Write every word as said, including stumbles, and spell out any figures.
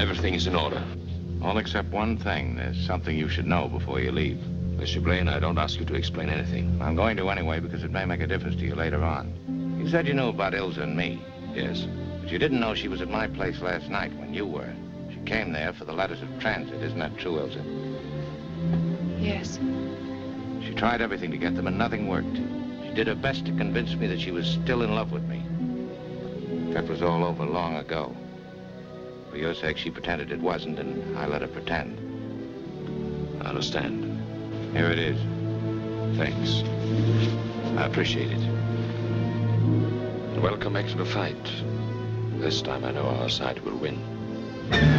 Everything is in order. All except one thing. There's something you should know before you leave. Mister Blaine, I don't ask you to explain anything. I'm going to anyway because it may make a difference to you later on. You said you knew about Ilse and me. Yes. But you didn't know she was at my place last night when you were. She came there for the letters of transit. Isn't that true, Ilse? Yes. She tried everything to get them and nothing worked. She did her best to convince me that she was still in love with me. That was all over long ago. For your sake, she pretended it wasn't, and I let her pretend. I understand. Here it is. Thanks. I appreciate it. And welcome back to the fight. This time I know our side will win.